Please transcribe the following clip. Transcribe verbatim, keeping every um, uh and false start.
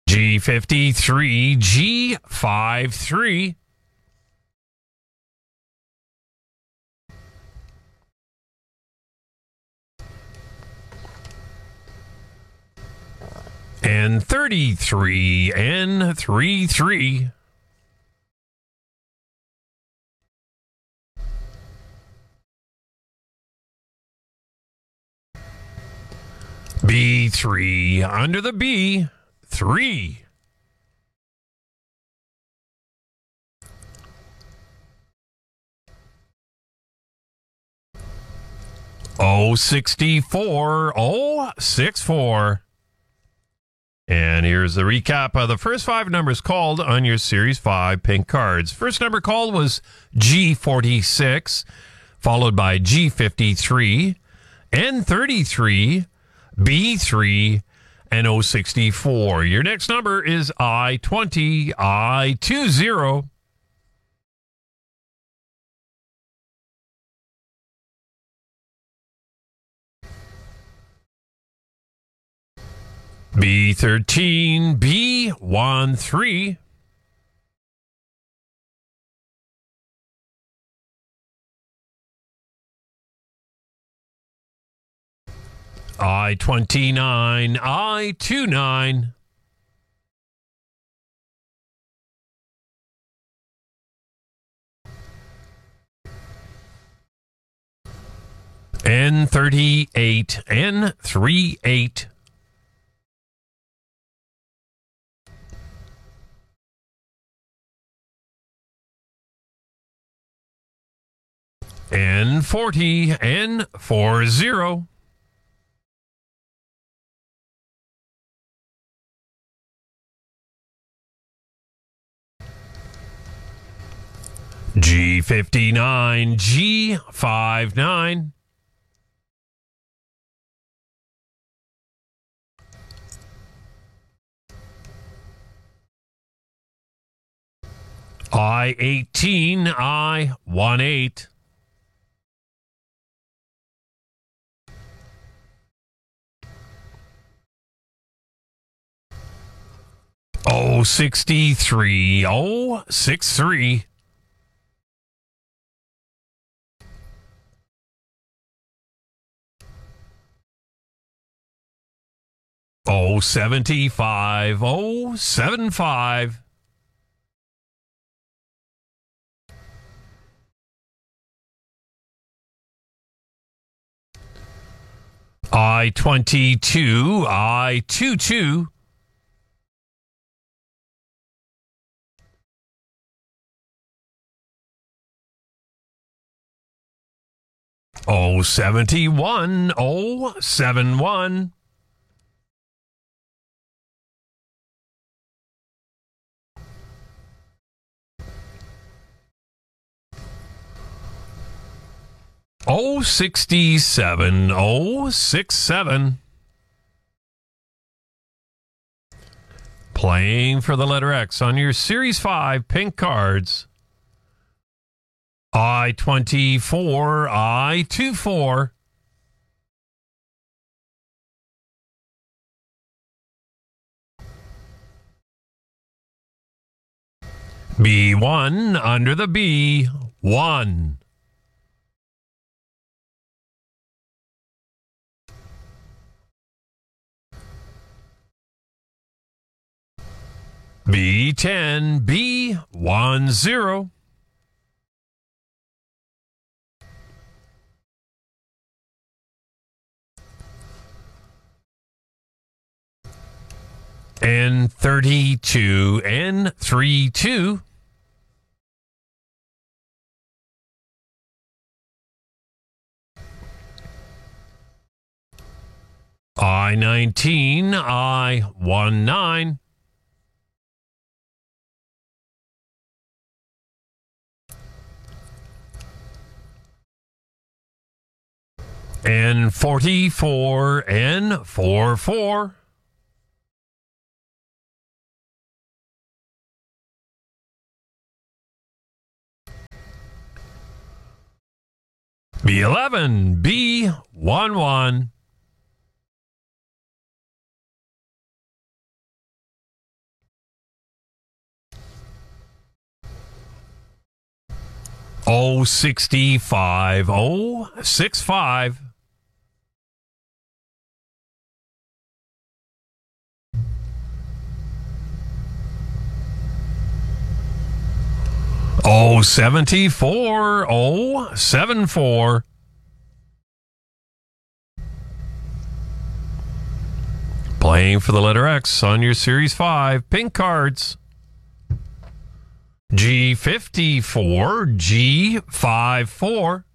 G fifty-three, G fifty-three. And thirty-three, N thirty-three. B three, under the B, three. O sixty-four, O sixty-four. And here's the recap of the first five numbers called on your Series five pink cards. First number called was G forty-six, followed by G fifty-three, N thirty-three, B three, and O sixty-four. Your next number is I twenty, I twenty. B thirteen, B thirteen. I twenty-nine, I twenty-nine. N thirty-eight, N thirty-eight. N forty, N forty. G fifty-nine, G fifty-nine. I eighteen, I eighteen. O sixty-three, O sixty-three. O seventy-five, O seventy-five. I twenty-two, I twenty-two. O seventy-one, O seventy-one. O sixty-seven, O sixty-seven. Playing for the letter X on your Series five pink cards. I twenty-four, I twenty-four. B one, under the B, one. B ten, B ten. N thirty-two, N thirty-two. I nineteen, I nineteen. N forty-four, N forty-four. B eleven, B eleven. oh sixty-five. oh sixty-five. oh seventy-four. oh seventy-four. Playing for the letter X on your Series five pink cards. G fifty-four. G fifty-four.